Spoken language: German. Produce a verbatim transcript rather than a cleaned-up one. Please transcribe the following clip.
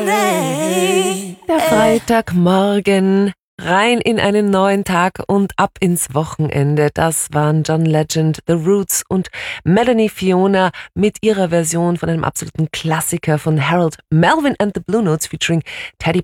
Der Freitagmorgen, rein in einen neuen Tag und ab ins Wochenende. Das waren John Legend, The Roots und Melanie Fiona mit ihrer Version von einem absoluten Klassiker von Harold Melvin and the Blue Notes featuring Teddy